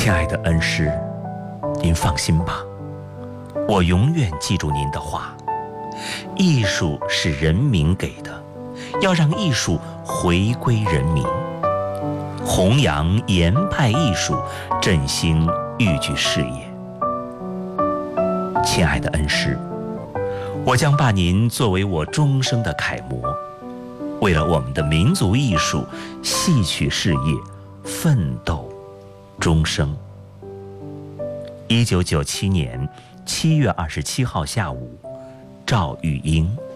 亲爱的恩师，您放心吧，我永远记住您的话。艺术是人民给的，要让艺术回归人民，弘扬严派艺术，振兴豫剧事业。亲爱的恩师，我将把您作为我终生的楷模，为了我们的民族艺术、戏曲事业奋斗终生。1997年7月27号下午，赵玉英。